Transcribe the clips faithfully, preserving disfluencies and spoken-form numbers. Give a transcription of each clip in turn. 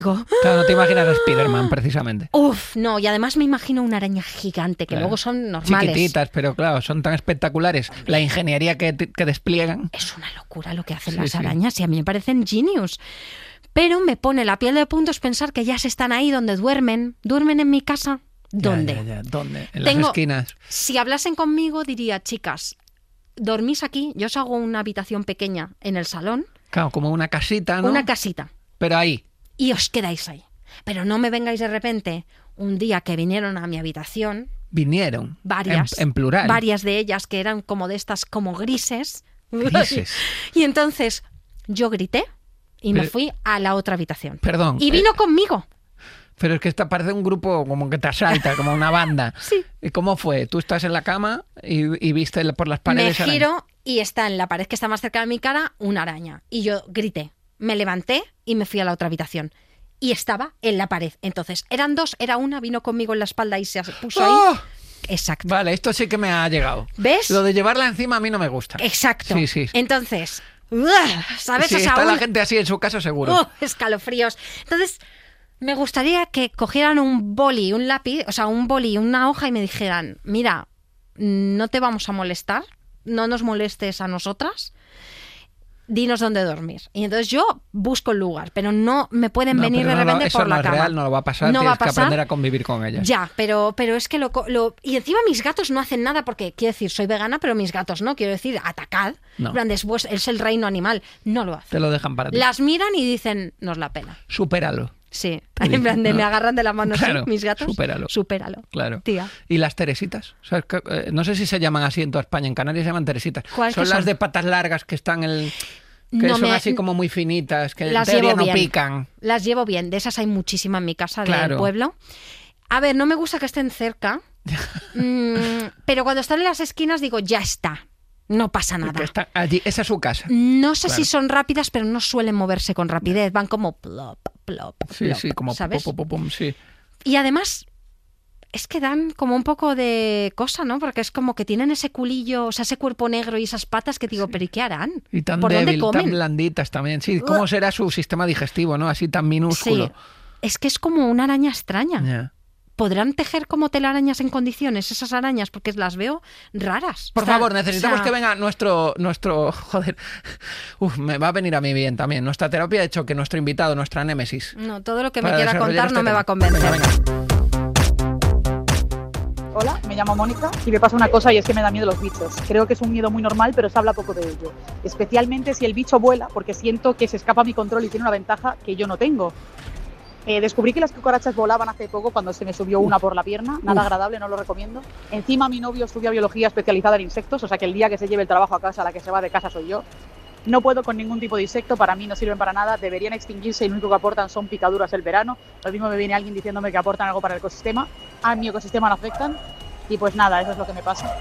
Claro, no te imaginas a Spiderman, precisamente. Uf, no, y además me imagino una araña gigante, que claro. luego son normales. Chiquititas, pero claro, son tan espectaculares. La ingeniería que, que despliegan. Es una locura lo que hacen sí, las sí. arañas y a mí me parecen genius. Pero me pone la piel de puntos pensar que ellas están ahí donde duermen. ¿Duermen en mi casa? ¿Dónde? Ya, ya, ya. ¿Dónde? En Tengo, las esquinas. Si hablasen conmigo diría, chicas, dormís aquí, yo os hago una habitación pequeña en el salón. Claro, como una casita, ¿no? Una casita. Pero ahí. Y os quedáis ahí. Pero no me vengáis de repente un día que vinieron a mi habitación. Vinieron. Varias. En, en plural. Varias de ellas que eran como de estas, como grises. Grises. Y entonces yo grité y Pero, me fui a la otra habitación. Perdón. Y vino eh, conmigo. Pero es que esta parece un grupo como que te asalta, como una banda. Sí. ¿Y cómo fue? Tú estás en la cama y, y viste por las paredes. Me giro araña. Y está en la pared que está más cerca de mi cara una araña. Y yo grité. Me levanté y me fui a la otra habitación. Y estaba en la pared. Entonces, eran dos, era una, vino conmigo en la espalda y se puso ¡Oh! ahí. Exacto. Vale, esto sí que me ha llegado. ¿Ves? Lo de llevarla encima a mí no me gusta. Exacto. Sí, sí. Entonces, uh, ¿sabes? Sí, o sea, está un... la gente así en su casa seguro. Uh, escalofríos. Entonces, me gustaría que cogieran un boli, un lápiz, o sea, un boli, una hoja y me dijeran, mira, no te vamos a molestar, no nos molestes a nosotras, dinos dónde dormir. Y entonces yo busco el lugar, pero no me pueden no, venir de no, repente eso por no la es cama. Real, no lo va a pasar, no tienes va a pasar. que aprender a convivir con ellas. Ya, pero, pero es que lo, lo... Y encima mis gatos no hacen nada porque, quiero decir, soy vegana, pero mis gatos no, quiero decir, atacad. No. Plan, después es el reino animal. No lo hacen. Te lo dejan para ti. Las miran y dicen, nos la pela. Supéralo. Sí, en plan de no. me agarran de la mano, claro, sí, mis gatos. Supéralo. Supéralo. Claro. Tía. ¿Y las teresitas? O sea, que, eh, no sé si se llaman así en toda España, en Canarias se llaman teresitas. ¿Cuál son que las son? de patas largas que están en el... Que No son me- así como muy finitas, que en Las teoría llevo no bien. pican. Las llevo bien. De esas hay muchísimas en mi casa Claro. del pueblo. A ver, no me gusta que estén cerca. mm, pero cuando están en las esquinas digo, ya está. No pasa nada. Que están allí, esa es su casa. No sé Claro. si son rápidas, pero no suelen moverse con rapidez. Van como plop, plop, Sí, plop, sí, como ¿sabes? pum, pum, pum, sí. Y además, es que dan como un poco de cosa, ¿no? Porque es como que tienen ese culillo, o sea, ese cuerpo negro y esas patas que digo, ¿pero y qué harán? Y tan ¿Por débil, dónde tan comen? blanditas también. Sí, ¿cómo será su sistema digestivo, no? Así tan minúsculo. Sí. Es que es como una araña extraña. Ya. ¿Podrán tejer como telarañas en condiciones esas arañas? Porque las veo raras. Por O sea, favor, necesitamos o sea, que venga nuestro, nuestro, joder, uf, me va a venir a mí bien también. Nuestra terapia ha hecho que nuestro invitado, nuestra némesis. No, todo lo que me para quiera desarrollar contar no este me tema. va a convencer. Venga, venga. Hola, me llamo Mónica y me pasa una cosa y es que me da miedo los bichos. Creo que es un miedo muy normal, pero se habla poco de ello. Especialmente si el bicho vuela, porque siento que se escapa a mi control y tiene una ventaja que yo no tengo. Eh, descubrí que las cucarachas volaban hace poco cuando se me subió una por la pierna. Nada Uf. agradable, no lo recomiendo. Encima mi novio estudia biología especializada en insectos, o sea que el día que se lleve el trabajo a casa, la que se va de casa soy yo. No puedo con ningún tipo de insecto, para mí no sirven para nada, deberían extinguirse y lo único que aportan son picaduras el verano. Lo mismo me viene alguien diciéndome que aportan algo para el ecosistema. A mi ecosistema no afectan. Y pues nada, eso es lo que me pasa.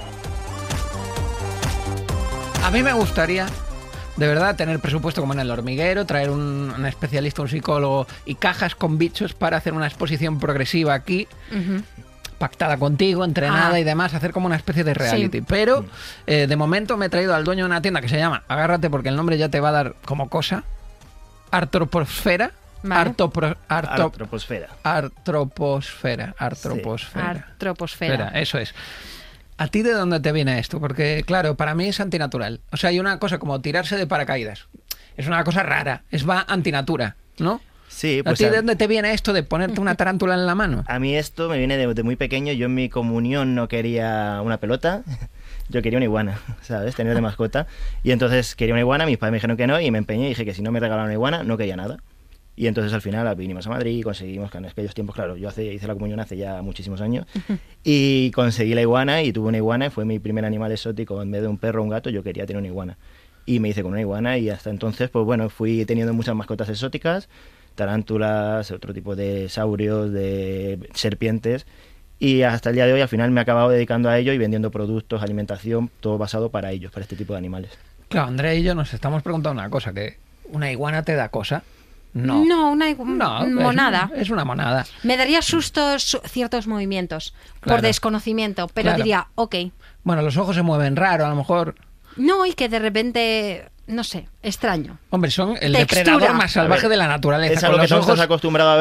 A mí me gustaría, de verdad, tener presupuesto como en El Hormiguero, traer un, un especialista, un psicólogo y cajas con bichos para hacer una exposición progresiva aquí, Ujú. pactada contigo, entrenada Ah. y demás, hacer como una especie de reality. Sí. Pero eh, de momento me he traído al dueño de una tienda que se llama, agárrate porque el nombre ya te va a dar como cosa, Artroposfera. Vale. Artopro- arto- Artroposfera. Artroposfera. Artroposfera. Artroposfera. Espera, eso es. ¿A ti de dónde te viene esto? Porque, claro, para mí es antinatural. O sea, hay una cosa como tirarse de paracaídas. Es una cosa rara. Es va antinatura, ¿no? Sí, ¿A pues ti a, de dónde te viene esto de ponerte una tarántula en la mano? a mí esto me viene de, de muy pequeño. Yo en mi comunión no quería una pelota. Yo quería una iguana, ¿sabes? Tener de mascota. Y entonces quería una iguana, mis padres me dijeron que no y me empeñé y dije que si no me regalaban una iguana no quería nada. Y entonces al final vinimos a Madrid y conseguimos, que en aquellos tiempos, claro, yo hace, hice la comunión hace ya muchísimos años y conseguí la iguana y tuve una iguana y fue mi primer animal exótico. En vez de un perro o un gato yo quería tener una iguana. Y me hice con una iguana y hasta entonces, pues bueno, fui teniendo muchas mascotas exóticas, tarántulas, otro tipo de saurios, de serpientes. Y hasta el día de hoy al final me he acabado dedicando a ello y vendiendo productos, alimentación, todo basado para ellos, para este tipo de animales. Claro, Andrea y yo nos estamos preguntando una cosa, que ¿una iguana te da cosa? No. No, una igu- No, es- monada. Es, una monada. Me daría sustos su- ciertos movimientos Claro. por desconocimiento, pero Claro. diría, ok. Bueno, los ojos se mueven raro, a lo mejor. No, y que de repente no sé, extraño. Hombre, son el Textura. depredador más salvaje A ver, de la naturaleza. Es a con lo que los no ojos estás acostumbrado a